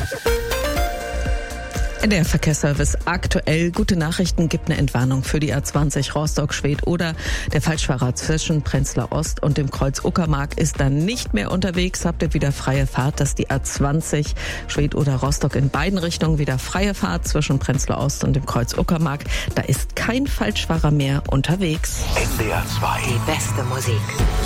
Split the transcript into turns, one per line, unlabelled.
Der Verkehrsservice aktuell. Gute Nachrichten, gibt eine Entwarnung für die A20 Rostock-Schwedt oder der Falschfahrer zwischen Prenzlau Ost und dem Kreuz Uckermark ist dann nicht mehr unterwegs. Habt ihr wieder freie Fahrt, dass die A20 Schwedt oder Rostock in beiden Richtungen wieder freie Fahrt zwischen Prenzlau Ost und dem Kreuz Uckermark. Da ist kein Falschfahrer mehr unterwegs.
NDR 2.
Die beste Musik.